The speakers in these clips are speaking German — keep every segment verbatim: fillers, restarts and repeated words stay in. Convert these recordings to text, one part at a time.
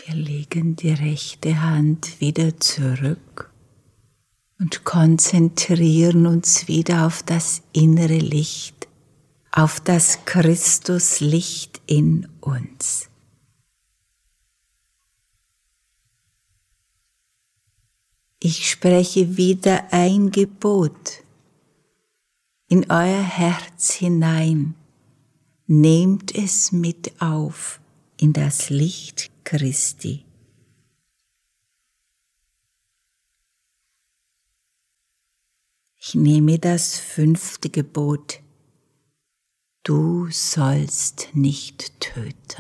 Wir legen die rechte Hand wieder zurück und konzentrieren uns wieder auf das innere Licht, auf das Christuslicht in uns. Ich spreche wieder ein Gebot in euer Herz hinein. Nehmt es mit auf in das Licht Christi. Ich nehme das fünfte Gebot. Du sollst nicht töten.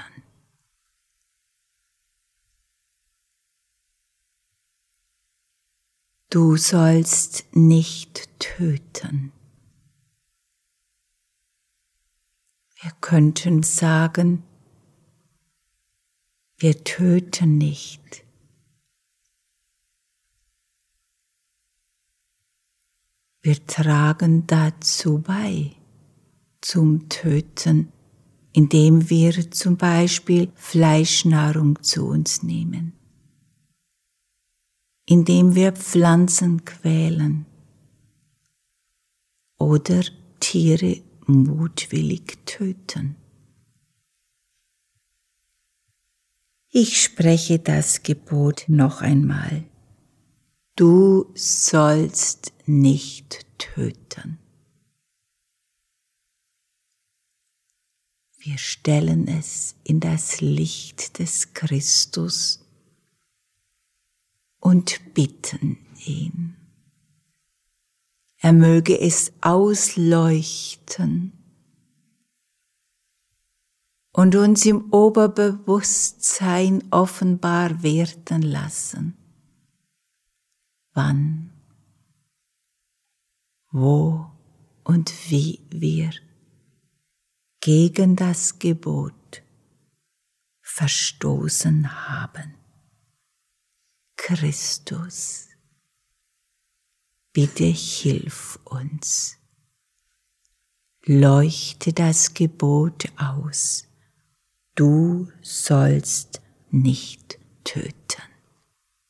Du sollst nicht töten. Wir könnten sagen, wir töten nicht. Wir tragen dazu bei, zum Töten, indem wir zum Beispiel Fleischnahrung zu uns nehmen, indem wir Pflanzen quälen oder Tiere mutwillig töten. Ich spreche das Gebot noch einmal. Du sollst nicht töten. Wir stellen es in das Licht des Christus und bitten ihn. Er möge es ausleuchten und uns im Oberbewusstsein offenbar werden lassen, wann, wo und wie wir gegen das Gebot verstoßen haben. Christus, bitte hilf uns. Leuchte das Gebot aus. Du sollst nicht töten.